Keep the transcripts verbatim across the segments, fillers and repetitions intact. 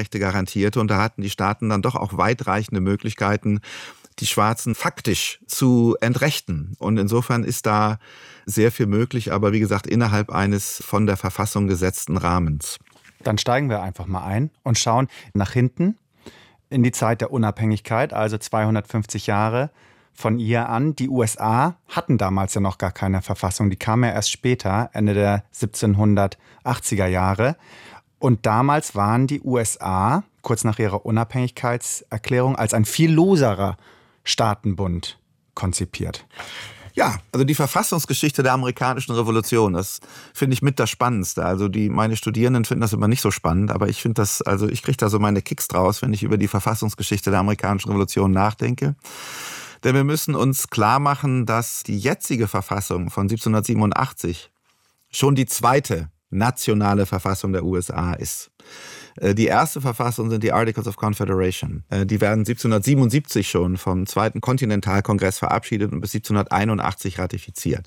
Wahlrechte garantierte. Und da hatten die Staaten dann doch auch weitreichende Möglichkeiten, die Schwarzen faktisch zu entrechten. Und insofern ist da sehr viel möglich, aber wie gesagt, innerhalb eines von der Verfassung gesetzten Rahmens. Dann steigen wir einfach mal ein und schauen nach hinten in die Zeit der Unabhängigkeit, also zweihundertfünfzig Jahre von ihr an. Die U S A hatten damals ja noch gar keine Verfassung. Die kam ja erst später, Ende der siebzehnhundertachtziger Jahre. Und damals waren die U S A, kurz nach ihrer Unabhängigkeitserklärung, als ein viel loserer Staatenbund konzipiert. Ja, also die Verfassungsgeschichte der amerikanischen Revolution, das finde ich mit das Spannendste. Also die, meine Studierenden finden das immer nicht so spannend, aber ich finde das, also ich kriege da so meine Kicks draus, wenn ich über die Verfassungsgeschichte der amerikanischen Revolution nachdenke. Denn wir müssen uns klar machen, dass die jetzige Verfassung von siebzehnhundertsiebenundachtzig schon die zweite nationale Verfassung der U S A ist. Die erste Verfassung sind die Articles of Confederation. Die werden siebzehnhundertsiebenundsiebzig schon vom Zweiten Kontinentalkongress verabschiedet und bis siebzehnhunderteinundachtzig ratifiziert.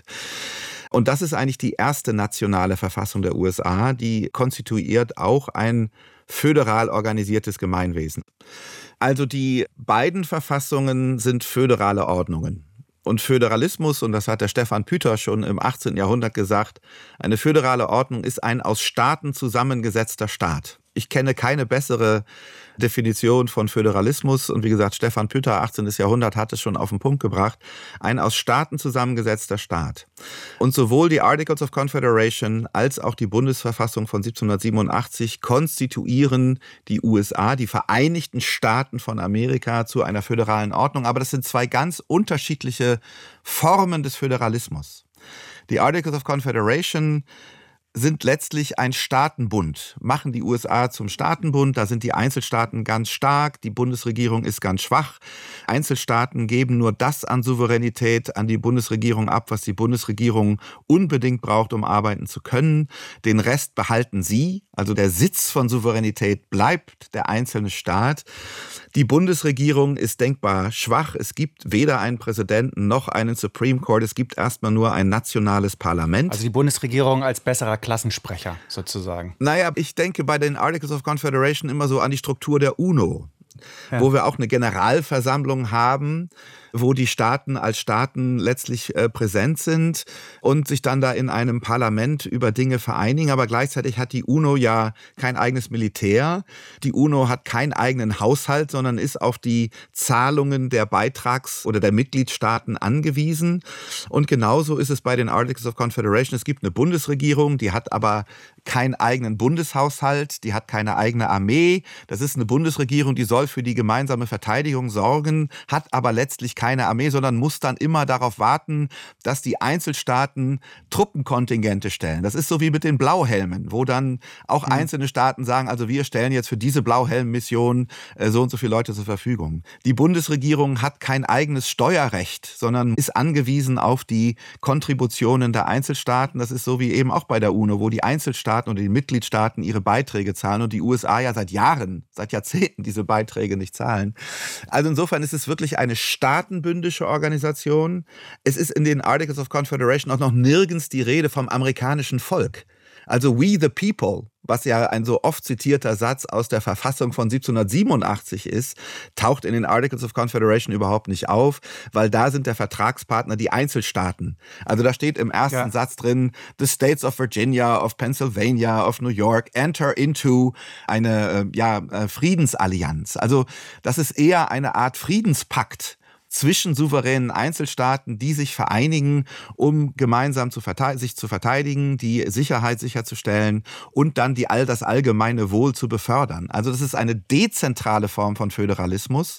Und das ist eigentlich die erste nationale Verfassung der U S A, die konstituiert auch ein föderal organisiertes Gemeinwesen. Also die beiden Verfassungen sind föderale Ordnungen. Und Föderalismus, und das hat der Stefan Püter schon im achtzehnten Jahrhundert gesagt, eine föderale Ordnung ist ein aus Staaten zusammengesetzter Staat. Ich kenne keine bessere Definition von Föderalismus. Und wie gesagt, Stefan Püter, achtzehnten Jahrhundert, hat es schon auf den Punkt gebracht. Ein aus Staaten zusammengesetzter Staat. Und sowohl die Articles of Confederation als auch die Bundesverfassung von siebzehnhundertsiebenundachtzig konstituieren die U S A, die Vereinigten Staaten von Amerika, zu einer föderalen Ordnung. Aber das sind zwei ganz unterschiedliche Formen des Föderalismus. Die Articles of Confederation sind letztlich ein Staatenbund, machen die U S A zum Staatenbund. Da sind die Einzelstaaten ganz stark, die Bundesregierung ist ganz schwach. Einzelstaaten geben nur das an Souveränität an die Bundesregierung ab, was die Bundesregierung unbedingt braucht, um arbeiten zu können. Den Rest behalten sie, also der Sitz von Souveränität bleibt der einzelne Staat. Die Bundesregierung ist denkbar schwach. Es gibt weder einen Präsidenten noch einen Supreme Court. Es gibt erstmal nur ein nationales Parlament. Also die Bundesregierung als besserer Klassensprecher sozusagen. Naja, ich denke bei den Articles of Confederation immer so an die Struktur der UNO, ja, wo wir auch eine Generalversammlung haben, wo die Staaten als Staaten letztlich äh, präsent sind und sich dann da in einem Parlament über Dinge vereinigen. Aber gleichzeitig hat die UNO ja kein eigenes Militär. Die UNO hat keinen eigenen Haushalt, sondern ist auf die Zahlungen der Beitrags- oder der Mitgliedstaaten angewiesen. Und genauso ist es bei den Articles of Confederation. Es gibt eine Bundesregierung, die hat aber keinen eigenen Bundeshaushalt, die hat keine eigene Armee. Das ist eine Bundesregierung, die soll für die gemeinsame Verteidigung sorgen, hat aber letztlich keine Armee, sondern muss dann immer darauf warten, dass die Einzelstaaten Truppenkontingente stellen. Das ist so wie mit den Blauhelmen, wo dann auch einzelne Staaten sagen, also wir stellen jetzt für diese Blauhelm-Mission äh, so und so viele Leute zur Verfügung. Die Bundesregierung hat kein eigenes Steuerrecht, sondern ist angewiesen auf die Kontributionen der Einzelstaaten. Das ist so wie eben auch bei der UNO, wo die Einzelstaaten und die Mitgliedstaaten ihre Beiträge zahlen und die U S A ja seit Jahren, seit Jahrzehnten diese Beiträge nicht zahlen. Also insofern ist es wirklich eine staatenbündische Organisation. Es ist in den Articles of Confederation auch noch nirgends die Rede vom amerikanischen Volk. Also we the people, was ja ein so oft zitierter Satz aus der Verfassung von siebzehnhundertsiebenundachtzig ist, taucht in den Articles of Confederation überhaupt nicht auf, weil da sind der Vertragspartner die Einzelstaaten. Also da steht im ersten ja. Satz drin, the states of Virginia, of Pennsylvania, of New York enter into eine ja, Friedensallianz. Also das ist eher eine Art Friedenspakt zwischen souveränen Einzelstaaten, die sich vereinigen, um gemeinsam zu verte- sich zu verteidigen, die Sicherheit sicherzustellen und dann die all das allgemeine Wohl zu befördern. Also das ist eine dezentrale Form von Föderalismus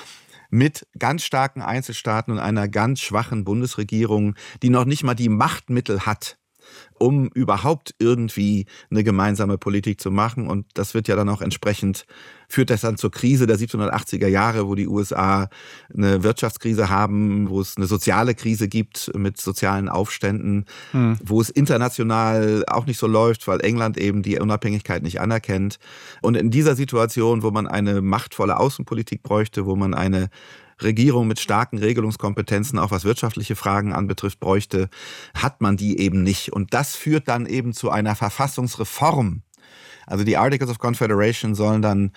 mit ganz starken Einzelstaaten und einer ganz schwachen Bundesregierung, die noch nicht mal die Machtmittel hat, um überhaupt irgendwie eine gemeinsame Politik zu machen. Und das wird ja dann auch entsprechend, führt das dann zur Krise der siebzehnhundertachtziger Jahre, wo die U S A eine Wirtschaftskrise haben, wo es eine soziale Krise gibt mit sozialen Aufständen, hm. wo es international auch nicht so läuft, weil England eben die Unabhängigkeit nicht anerkennt. Und in dieser Situation, wo man eine machtvolle Außenpolitik bräuchte, wo man eine Regierung mit starken Regelungskompetenzen, auch was wirtschaftliche Fragen anbetrifft, bräuchte, hat man die eben nicht. Und das führt dann eben zu einer Verfassungsreform. Also die Articles of Confederation sollen dann